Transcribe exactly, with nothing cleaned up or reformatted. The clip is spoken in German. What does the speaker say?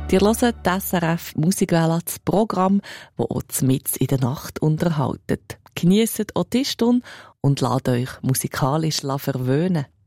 Ihr hört das S R F Musikwelle, das Programm, das euch mitten in der Nacht unterhaltet. Geniesst auch die Stunde und lasst euch musikalisch verwöhnen.